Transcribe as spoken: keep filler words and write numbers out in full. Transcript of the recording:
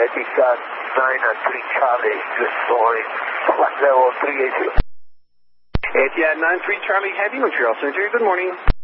Etihad nine three Charlie, good morning. Flight level three eighty. Etihad nine three Charlie Heavy, Montreal Center, good morning.